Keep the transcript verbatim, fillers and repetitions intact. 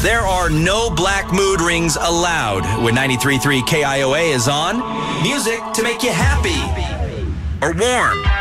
There are no black mood rings allowed when ninety-three point three K I O A is on. Music to make you happy or warm.